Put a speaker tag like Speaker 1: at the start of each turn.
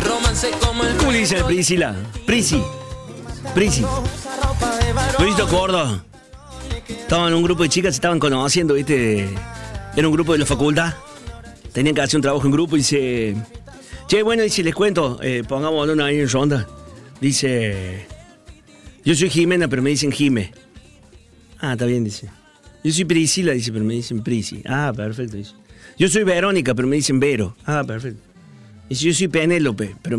Speaker 1: ¿Cómo le dicen a Priscila? Prisi. Luisito Cordo. Estaban en un grupo de chicas, se estaban conociendo, ¿viste? Era un grupo de la facultad. Tenían que hacer un trabajo en grupo y dice... Che, bueno, dice, les cuento, pongámoslo ahí en ronda. Dice... Yo soy Jimena, pero me dicen Jime. Ah, está bien, dice. Yo soy Priscila, dice, pero me dicen Prisi. Ah, perfecto, dice. Yo soy Verónica, pero me dicen Vero. Ah, perfecto. Dice, yo soy Penélope, pero